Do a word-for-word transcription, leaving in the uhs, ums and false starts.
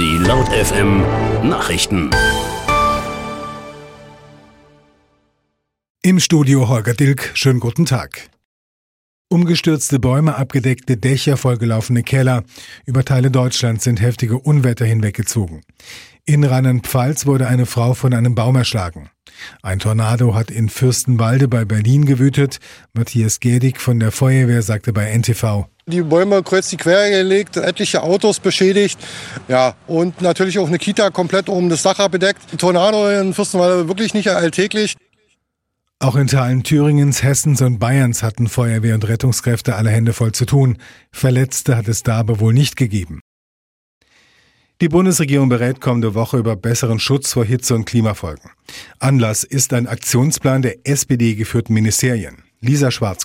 Die Laut F M Nachrichten. Im Studio Holger Dilk, schönen guten Tag. Umgestürzte Bäume, abgedeckte Dächer, vollgelaufene Keller. Über Teile Deutschlands sind heftige Unwetter hinweggezogen. In Rheinland-Pfalz wurde eine Frau von einem Baum erschlagen. Ein Tornado hat in Fürstenwalde bei Berlin gewütet. Matthias Gedig von der Feuerwehr sagte bei N T V: Die Bäume kreuz die quer gelegt, etliche Autos beschädigt, ja, und natürlich auch eine Kita komplett um das Dach abgedeckt. Ein Tornado in Fürstenwalde wirklich nicht alltäglich. Auch in Teilen Thüringens, Hessens und Bayerns hatten Feuerwehr und Rettungskräfte alle Hände voll zu tun. Verletzte hat es da aber wohl nicht gegeben. Die Bundesregierung berät kommende Woche über besseren Schutz vor Hitze- und Klimafolgen. Anlass ist ein Aktionsplan der S P D geführten Ministerien. Lisa Schwarz.